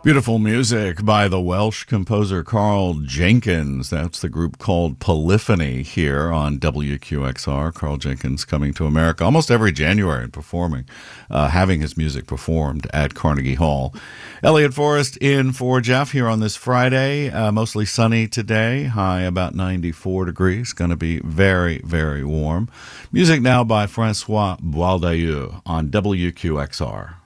Beautiful music by the Welsh composer Carl Jenkins. That's the group called Polyphony here on WQXR. Carl Jenkins coming to America almost every January and performing, having his music performed at Carnegie Hall. Elliot Forrest in for Jeff here on this Friday. Mostly sunny today, high about 94 degrees. Going to be very, very warm. Music now by Francois Boieldieu on WQXR.